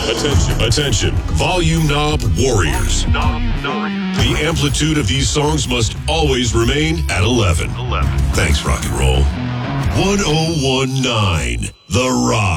Attention, volume knob warriors. The amplitude of these songs must always remain at 11. Thanks, rock and roll. 1019, The Rock.